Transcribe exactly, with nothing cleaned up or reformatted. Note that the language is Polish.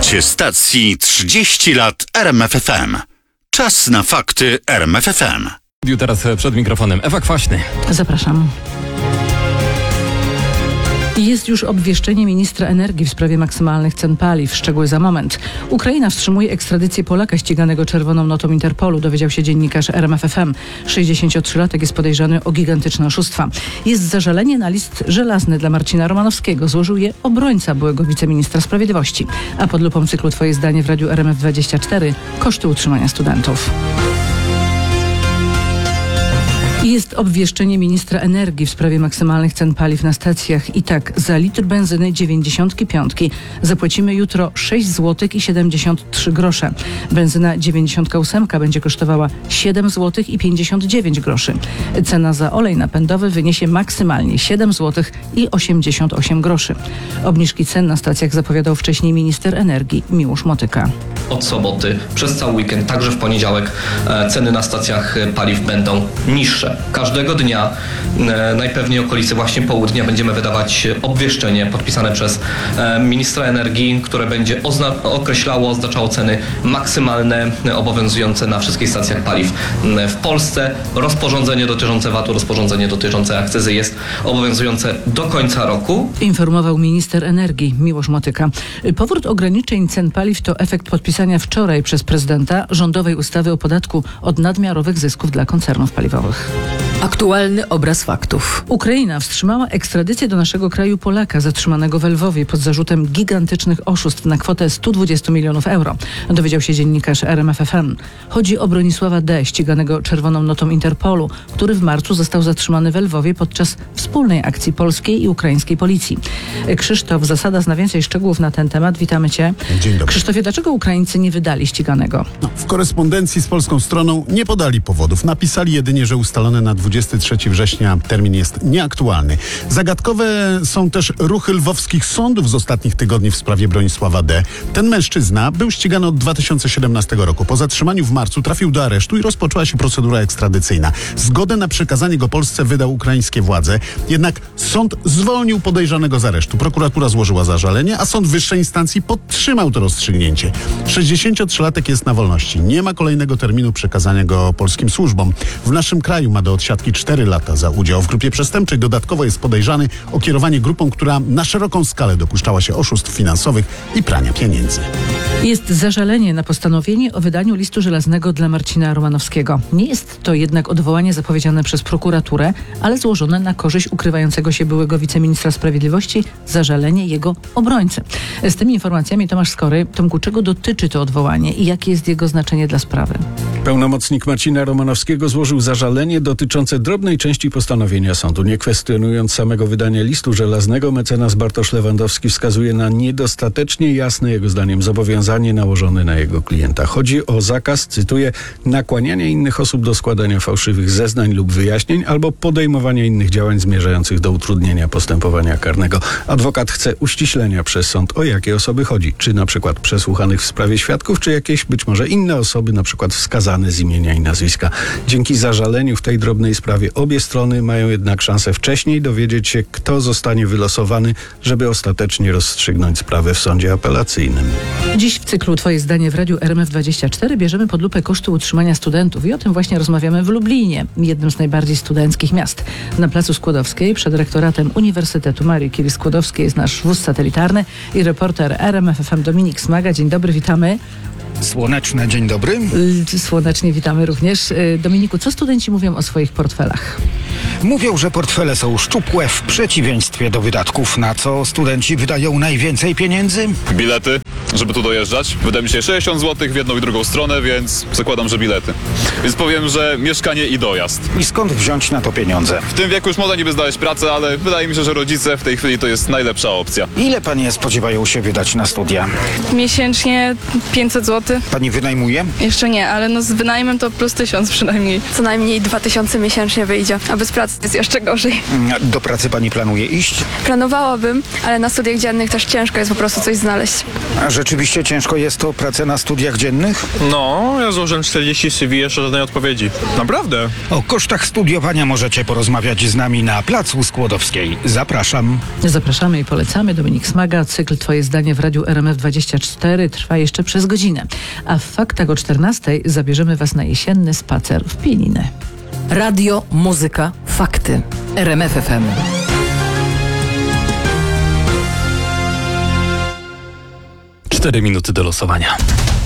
Słuchacie stacji trzydzieści lat R M F F M. Czas na fakty R M F F M. Teraz przed mikrofonem Ewa Kwaśny. Zapraszam. Jest już obwieszczenie ministra energii w sprawie maksymalnych cen paliw. Szczegóły za moment. Ukraina wstrzymuje ekstradycję Polaka ściganego czerwoną notą Interpolu, dowiedział się dziennikarz R M F F M. sześćdziesięciotrzylatek jest podejrzany o gigantyczne oszustwa. Jest zażalenie na list żelazny dla Marcina Romanowskiego. Złożył je obrońca byłego wiceministra sprawiedliwości. A pod lupą cyklu Twoje zdanie w radiu R M F dwadzieścia cztery koszty utrzymania studentów. Jest obwieszczenie ministra energii w sprawie maksymalnych cen paliw na stacjach. I tak, za litr benzyny dziewięćdziesiątki piątki zapłacimy jutro sześć złotych i siedemdziesiąt trzy grosze. Benzyna dziewięćdziesiątka ósemka będzie kosztowała siedem złotych i pięćdziesiąt dziewięć groszy. Cena za olej napędowy wyniesie maksymalnie siedem złotych i osiemdziesiąt osiem groszy. Obniżki cen na stacjach zapowiadał wcześniej minister energii Miłosz Motyka. Od soboty przez cały weekend, także w poniedziałek, ceny na stacjach paliw będą niższe. Każdego dnia, najpewniej okolicy właśnie południa, będziemy wydawać obwieszczenie podpisane przez ministra energii, które będzie ozna- określało, oznaczało ceny maksymalne obowiązujące na wszystkich stacjach paliw w Polsce. Rozporządzenie dotyczące V A T-u, rozporządzenie dotyczące akcyzy jest obowiązujące do końca roku. Informował minister energii Miłosz Motyka. Powód ograniczeń cen paliw to efekt podpisania wczoraj przez prezydenta rządowej ustawy o podatku od nadmiarowych zysków dla koncernów paliwowych. Aktualny obraz faktów. Ukraina wstrzymała ekstradycję do naszego kraju Polaka zatrzymanego w Lwowie pod zarzutem gigantycznych oszustw na kwotę sto dwadzieścia milionów euro. Dowiedział się dziennikarz R M F F M. Chodzi o Bronisława D., ściganego czerwoną notą Interpolu, który w marcu został zatrzymany w Lwowie podczas wspólnej akcji polskiej i ukraińskiej policji. Krzysztof Zasada zna więcej szczegółów na ten temat. Witamy Cię. Dzień dobry. Krzysztofie, dlaczego Ukraińcy nie wydali ściganego? No, w korespondencji z polską stroną nie podali powodów. Napisali jedynie, że ustalony na dwudziestego trzeciego września termin jest nieaktualny. Zagadkowe są też ruchy lwowskich sądów z ostatnich tygodni w sprawie Bronisława D. Ten mężczyzna był ścigany od dwa tysiące siedemnastego roku. Po zatrzymaniu w marcu trafił do aresztu i rozpoczęła się procedura ekstradycyjna. Zgodę na przekazanie go Polsce wydał ukraińskie władze. Jednak sąd zwolnił podejrzanego z aresztu. Prokuratura złożyła zażalenie, a sąd wyższej instancji podtrzymał to rozstrzygnięcie. sześćdziesięciotrzylatek jest na wolności. Nie ma kolejnego terminu przekazania go polskim służbom. W naszym kraju ma do odsiadki cztery lata za udział w grupie przestępczej. Dodatkowo jest podejrzany o kierowanie grupą, która na szeroką skalę dopuszczała się oszustw finansowych i prania pieniędzy. Jest zażalenie na postanowienie o wydaniu listu żelaznego dla Marcina Romanowskiego. Nie jest to jednak odwołanie zapowiedziane przez prokuraturę, ale złożone na korzyść ukrywającego się byłego wiceministra sprawiedliwości, zażalenie jego obrońcy. Z tymi informacjami Tomasz Skory. Tomku, czego dotyczy to odwołanie i jakie jest jego znaczenie dla sprawy? Pełnomocnik Marcina Romanowskiego złożył zażalenie dotyczące drobnej części postanowienia sądu. Nie kwestionując samego wydania listu żelaznego, mecenas Bartosz Lewandowski wskazuje na niedostatecznie jasne, jego zdaniem, zobowiązanie nałożone na jego klienta. Chodzi o zakaz, cytuję, nakłaniania innych osób do składania fałszywych zeznań lub wyjaśnień albo podejmowania innych działań zmierzających do utrudnienia postępowania karnego. Adwokat chce uściślenia przez sąd, o jakie osoby chodzi. Czy na przykład przesłuchanych w sprawie świadków, czy jakieś być może inne osoby, na przykład wskazane z imienia i nazwiska. Dzięki zażaleniu w tej drobnej sprawie obie strony mają jednak szansę wcześniej dowiedzieć się, kto zostanie wylosowany, żeby ostatecznie rozstrzygnąć sprawę w sądzie apelacyjnym. Dziś w cyklu Twoje zdanie w radiu R M F dwadzieścia cztery bierzemy pod lupę koszty utrzymania studentów i o tym właśnie rozmawiamy w Lublinie, jednym z najbardziej studenckich miast. Na Placu Skłodowskiej przed rektoratem Uniwersytetu Marii Curie-Skłodowskiej jest nasz wóz satelitarny i reporter R M F F M Dominik Smaga. Dzień dobry, witamy. Słoneczne, dzień dobry. Słonecznie witamy również. Dominiku, co studenci mówią o swoich portfelach? Mówią, że portfele są szczupłe w przeciwieństwie do wydatków. Na co studenci wydają najwięcej pieniędzy? Bilety, żeby tu dojeżdżać. Wyda mi się sześćdziesiąt złotych w jedną i drugą stronę, więc zakładam, że bilety. Więc powiem, że mieszkanie i dojazd. I skąd wziąć na to pieniądze? W tym wieku już można niby znaleźć pracę, ale wydaje mi się, że rodzice w tej chwili to jest najlepsza opcja. Ile panie spodziewają się wydać na studia? Miesięcznie pięćset złotych. Pani wynajmuje? Jeszcze nie, ale no z wynajmem to plus tysiąc przynajmniej. Co najmniej dwa tysiące miesięcznie wyjdzie, a bez bez pracy jest jeszcze gorzej. Do pracy pani planuje iść? Planowałabym, ale na studiach dziennych też ciężko jest po prostu coś znaleźć. A rzeczywiście ciężko jest to pracę na studiach dziennych? No, ja złożyłem czterdzieści C V, jeszcze żadnej odpowiedzi. Naprawdę? O kosztach studiowania możecie porozmawiać z nami na Placu Skłodowskiej. Zapraszam. Zapraszamy i polecamy. Dominik Smaga. Cykl Twoje zdanie w Radiu R M F dwadzieścia cztery trwa jeszcze przez godzinę. A w faktach o czternastej zabierzemy Was na jesienny spacer w Pieniny. Radio, muzyka, fakty. R M F F M. Cztery minuty do losowania.